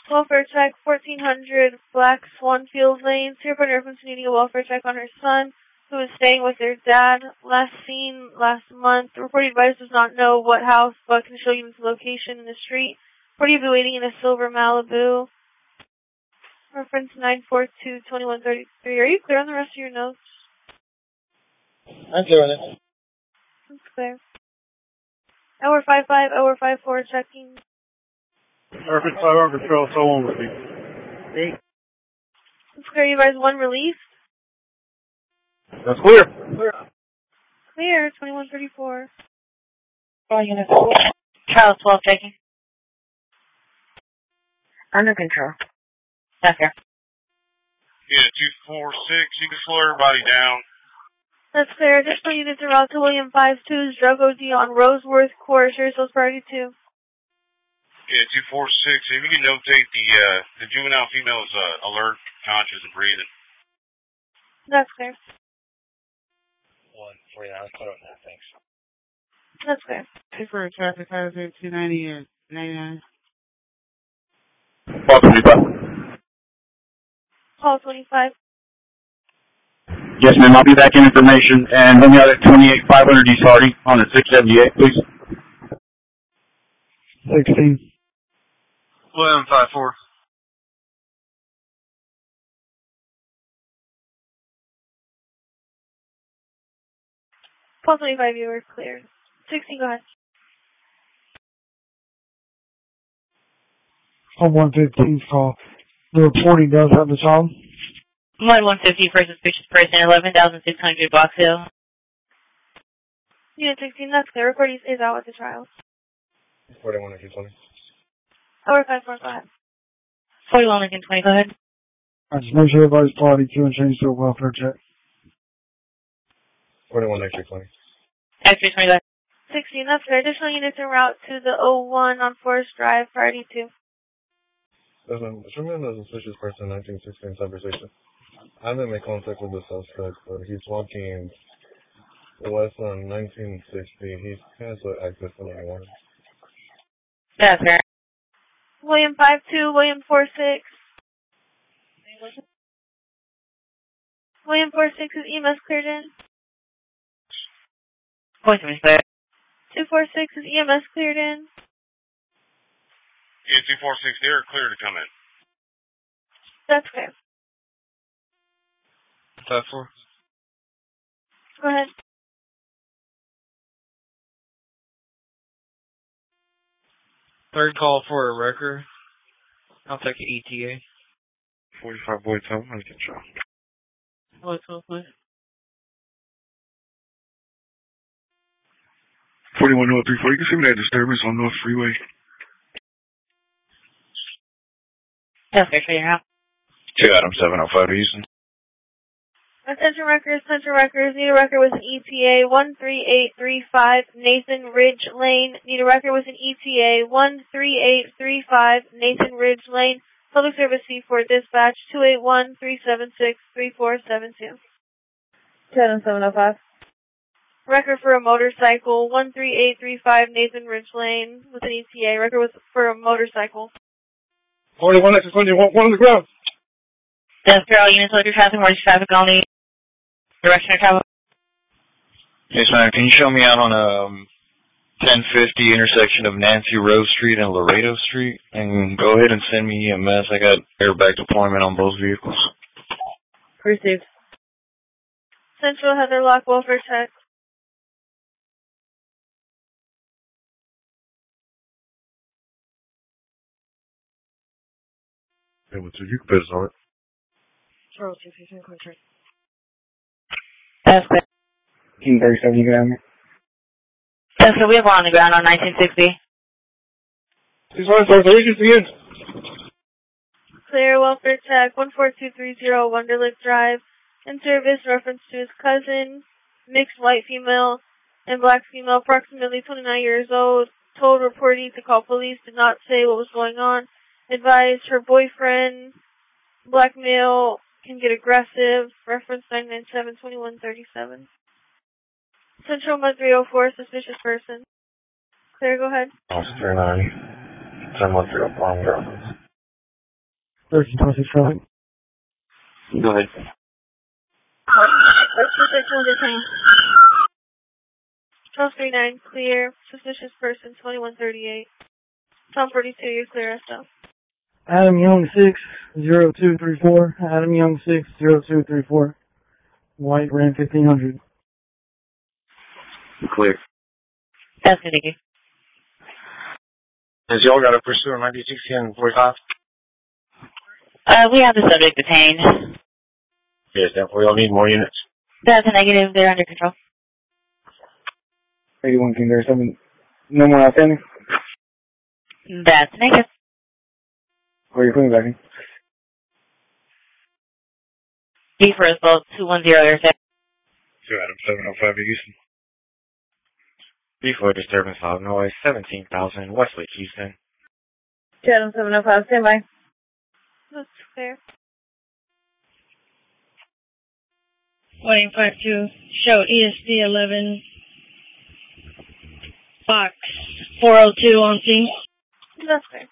Welfare check, 1400 Black Swanfield Lane. Serpent reference needing a welfare check on her son, who is staying with their dad. Last seen last month. The reporting device does not know what house, but can show you the location in the street. Reporting will be waiting in a silver Malibu. Reference 942-2133. Are you clear on the rest of your notes? I'm clear on it. That's clear. Hour 55, hour 54, checking. Perfect 5 hour control, so on with me. Great. That's clear. You guys one released? That's clear. Clear, 2134. All units. Charles 12 checking. Under control. That's here. Yeah, 246. You can slow everybody down. That's clear. Additional units are route to William 52's drug OD on Roseworth Court, Sherrill's Priority 2. Yeah, 246. If you can notate the juvenile female is alert, conscious, and breathing. That's clear. 149. Let's put on that. Thanks. That's clear. Hey, for a traffic hazard, 290 and 99. Call 25. Call 25. Yes, ma'am. I'll be back in information. And let me out at 28-500 East Hardy on the 678, please. 16. William 54. Call 25, you were cleared. 16, go ahead. On 115's call. The reporting does have the child. 150 for suspicious person, 11,600 Box Hill. Unit 16, that's clear. Recording is out with the trial. 41 Lincoln 20. Hour 54, go ahead. 41 Lincoln 20, go ahead. I just make sure everybody's Priority 2 and change to a welfare check. 41 X-ray 20. X-ray 20, go ahead. 16, that's clear. Additional units en route to the 01 on Forest Drive, Priority 2. Show me a suspicious person 1916 conversation. I haven't made contact with the suspect, but he's walking west on 1960. He has an active felony warrant. That's fair. William 52, William 46. William 46 is EMS cleared in. Point to me, clear. 246 is EMS cleared in. Yeah, 246, they're clear to come in. That's clear. 54. Go ahead. Third call for a wrecker. I'll take an ETA. 45 Boyd Town, I can show. What's up, please? 41-034, you can see me that disturbance on North Freeway. That's fair for your house. 2 Adam 705 Houston. Attention records, need a record with an ETA 13835 Nathan Ridge Lane. Need a record with an ETA 13835 Nathan Ridge Lane. Public Service C4 Dispatch 281-376-3472. 705. Record for a motorcycle 13835 Nathan Ridge Lane with an ETA. Record for a motorcycle. 41 X 20, one on the ground. That's fair. All units, local traffic, emergency traffic only. Direction of travel. Yes, ma'am. Can you show me out on 1050 intersection of Nancy Rose Street and Laredo Street? And go ahead and send me EMS. I got airbag deployment on both vehicles. Received. Central Heather Lock Welfare Check. Yeah, well, you can put us on it. Charles, 215, contract. That's fair. King 37, you can have me. That's fair. We have one on the ground on 1960. These lines are the agency in. Clear Welfare Check 14230 Wonderlick Drive. In service, reference to his cousin, mixed white female and black female, approximately 29 years old. Told reportee to call police, did not say what was going on. Advised her boyfriend, black male, can get aggressive. Reference 997-2137. Central Mud 304, suspicious person. Clear, go ahead. Officer 390. 1013 Palm Grounds. 1326 Go ahead. Let's just say 1239, clear. Suspicious person, 2138. Tom 42, you're clear, SL. Adam Young 60234. Adam Young 60234. White ran 1500. Clear. That's good, thank you. Has y'all got a pursuit on 1960 and 45? We have the subject detained. Yes, we all need more units. That's a negative. They're under control. 81 King there, 7. No more outstanding. That's a negative. Where are you putting back in? B for assault, 210 airset. 2 Adam 705 Houston. B for disturbance of noise, 17,000 Westlake, Houston. 2 Adam 705, standby. That's clear. Waiting 52, show ESD 11, Fox 402 on scene. That's clear.